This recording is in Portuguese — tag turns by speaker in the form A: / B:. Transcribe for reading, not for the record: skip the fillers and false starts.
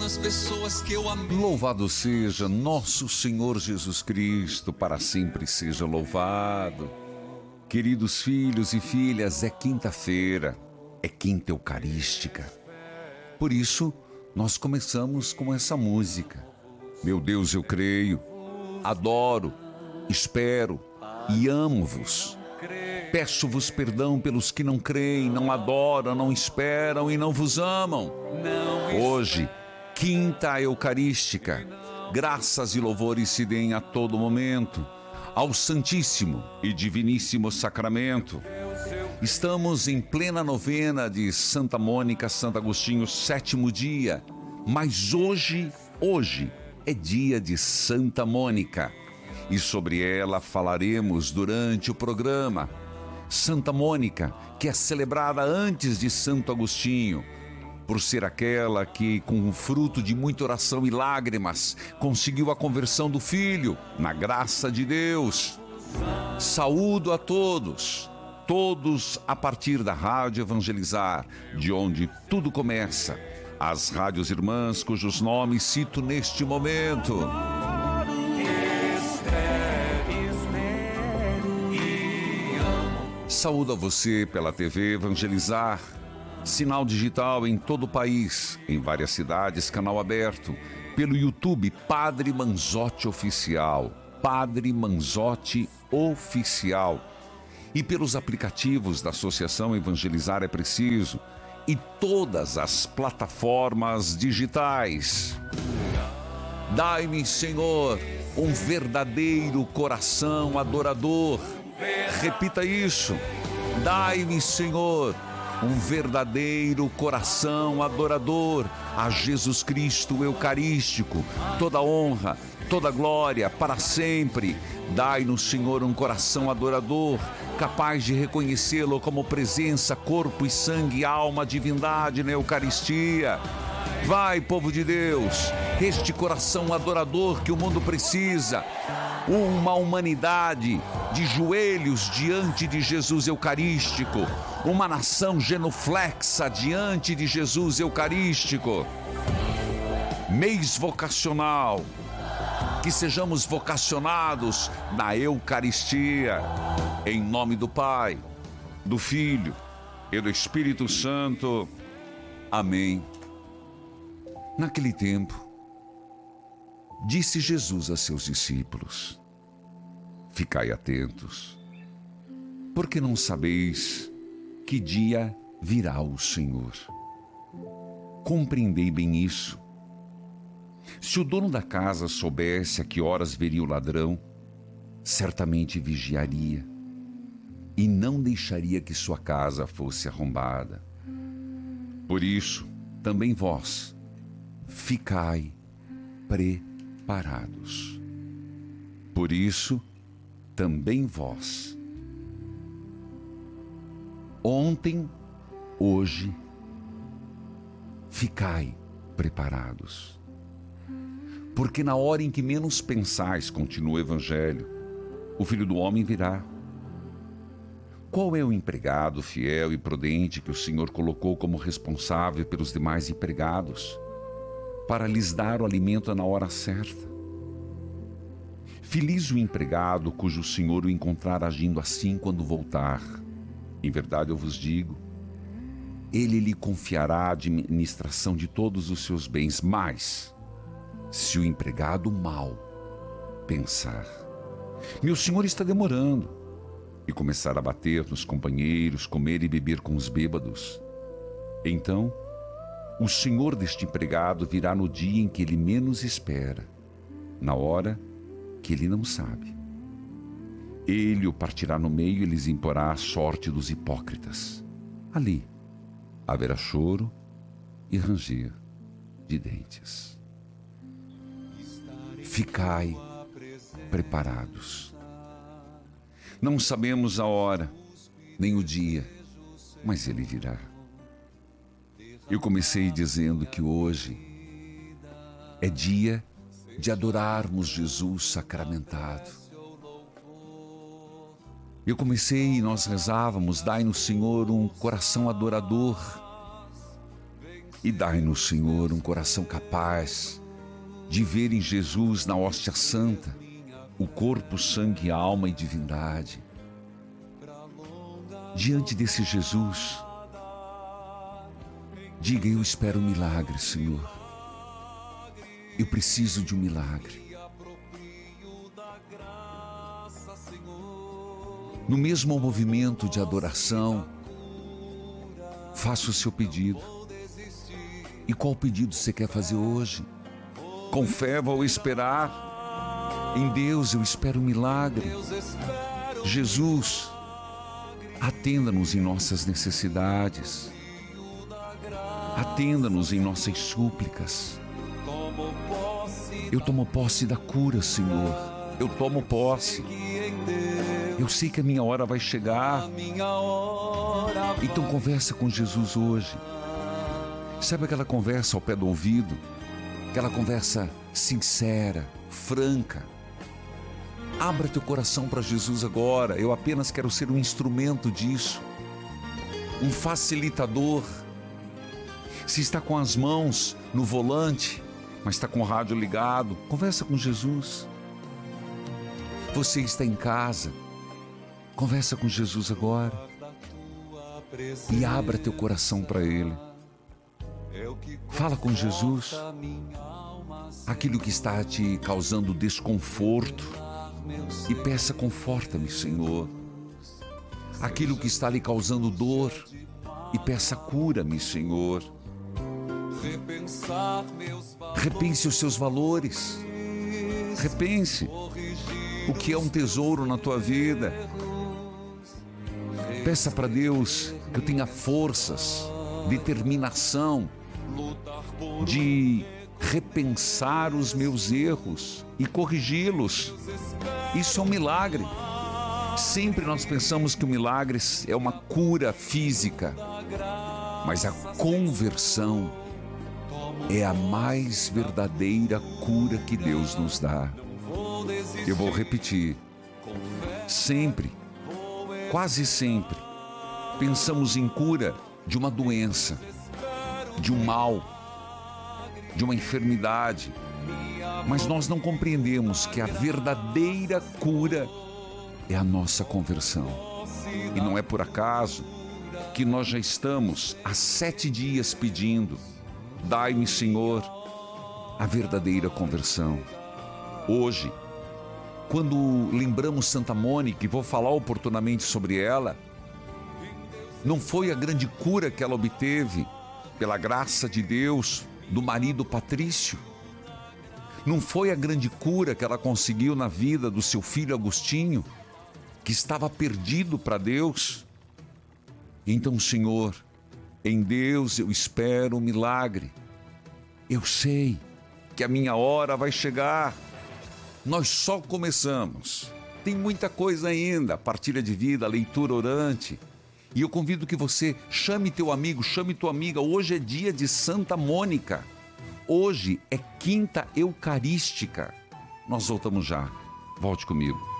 A: as pessoas que eu amei.
B: Louvado seja nosso Senhor Jesus Cristo, para sempre seja louvado. Queridos filhos e filhas, é quinta-feira, é quinta eucarística. Por isso, nós começamos com essa música. Meu Deus, eu creio, adoro, espero e amo-vos. Peço-vos perdão pelos que não creem, não adoram, não esperam e não vos amam. Hoje, quinta eucarística, graças e louvores se deem a todo momento ao Santíssimo e Diviníssimo Sacramento. Estamos em plena novena de Santa Mônica, Santo Agostinho, 7º dia. Mas hoje é dia de Santa Mônica. E sobre ela falaremos durante o programa. Santa Mônica, que é celebrada antes de Santo Agostinho, por ser aquela que, com o fruto de muita oração e lágrimas, conseguiu a conversão do filho, na graça de Deus. Saúdo a todos a partir da Rádio Evangelizar, de onde tudo começa, as rádios irmãs cujos nomes cito neste momento. Saúdo a você pela TV Evangelizar, sinal digital em todo o país, em várias cidades, canal aberto, pelo YouTube Padre Manzotti Oficial, Padre Manzotti Oficial, e pelos aplicativos da Associação Evangelizar é Preciso, e todas as plataformas digitais. Dai-me, Senhor, um verdadeiro coração adorador. Repita isso. Dai-me, Senhor, um verdadeiro coração adorador a Jesus Cristo Eucarístico. Toda honra, toda glória para sempre. Dai-nos, Senhor, um coração adorador, capaz de reconhecê-lo como presença, corpo e sangue, alma, divindade na Eucaristia. Vai, povo de Deus, este coração adorador que o mundo precisa. Uma humanidade de joelhos diante de Jesus Eucarístico. Uma nação genuflexa diante de Jesus Eucarístico. Mês vocacional. Que sejamos vocacionados na Eucaristia. Em nome do Pai, do Filho e do Espírito Santo. Amém. Naquele tempo, disse Jesus a seus discípulos: ficai atentos, porque não sabeis que dia virá o Senhor. Compreendei bem isso. Se o dono da casa soubesse a que horas viria o ladrão, certamente vigiaria e não deixaria que sua casa fosse arrombada. Por isso, também vós, ficai preparados. Por isso, também vós. Ontem, hoje, ficai preparados. Porque na hora em que menos pensais, continua o Evangelho, o Filho do Homem virá. Qual é o empregado fiel e prudente que o Senhor colocou como responsável pelos demais empregados, para lhes dar o alimento na hora certa? Feliz o empregado cujo Senhor o encontrar agindo assim quando voltar. Em verdade eu vos digo, ele lhe confiará a administração de todos os seus bens. Mas, se o empregado mau pensar, meu senhor está demorando, e começar a bater nos companheiros, comer e beber com os bêbados, então o senhor deste empregado virá no dia em que ele menos espera, na hora que ele não sabe. Ele o partirá no meio e lhes imporá a sorte dos hipócritas. Ali haverá choro e ranger de dentes. Ficai preparados. Não sabemos a hora, nem o dia, mas ele virá. Eu comecei dizendo que hoje é dia de adorarmos Jesus sacramentado. Eu comecei e nós rezávamos: dai-nos, Senhor, um coração adorador. E dai-nos, Senhor, um coração capaz de ver em Jesus, na hóstia santa, o corpo, sangue, alma e divindade. Diante desse Jesus, diga: eu espero um milagre, Senhor. Eu preciso de um milagre. No mesmo movimento de adoração, faça o seu pedido. E qual pedido você quer fazer hoje? Com fé vou esperar. Em Deus eu espero um milagre. Jesus, atenda-nos em nossas necessidades. Atenda-nos em nossas súplicas. Eu tomo posse da cura, Senhor. Eu tomo posse. Eu sei que a minha hora vai chegar. Então conversa com Jesus hoje. Sabe aquela conversa ao pé do ouvido? Aquela conversa sincera, franca. Abra teu coração para Jesus agora. Eu apenas quero ser um instrumento disso. Um facilitador. Se está com as mãos no volante, mas está com o rádio ligado, conversa com Jesus. Você está em casa, conversa com Jesus agora. E abra teu coração para Ele. Fala com Jesus. Aquilo que está te causando desconforto, e peça: conforta-me, Senhor. Aquilo que está lhe causando dor, e peça: cura-me, Senhor. Repense os seus valores. Repense o que é um tesouro na tua vida. Peça para Deus que eu tenha forças, determinação de repensar os meus erros e corrigi-los. Isso é um milagre. Sempre nós pensamos que o milagre é uma cura física, mas a conversão é a mais verdadeira cura que Deus nos dá. Eu vou repetir. Sempre, quase sempre, pensamos em cura de uma doença, de um mal, de uma enfermidade, mas nós não compreendemos que a verdadeira cura é a nossa conversão. E não é por acaso que nós já estamos há 7 dias pedindo: dai-me, Senhor, a verdadeira conversão. Hoje, quando lembramos Santa Mônica, e vou falar oportunamente sobre ela, não foi a grande cura que ela obteve, pela graça de Deus, do marido Patrício? Não foi a grande cura que ela conseguiu na vida do seu filho Agostinho, que estava perdido para Deus? Então, Senhor, em Deus eu espero um milagre. Eu sei que a minha hora vai chegar. Nós só começamos. Tem muita coisa ainda: partilha de vida, leitura orante. E eu convido que você chame teu amigo, chame tua amiga. Hoje é dia de Santa Mônica. Hoje é quinta eucarística. Nós voltamos já. Volte comigo.